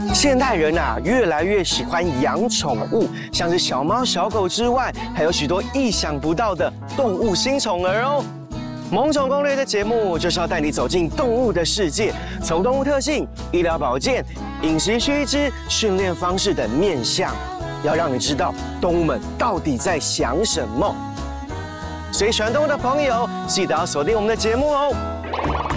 现代人越来越喜欢养宠物，像是小猫、小狗之外，还有许多意想不到的动物新宠儿哦。萌宠攻略的节目就是要带你走进动物的世界，从动物特性、医疗保健、饮食须知、训练方式等面向，要让你知道动物们到底在想什么。所以喜欢动物的朋友，记得要锁定我们的节目哦。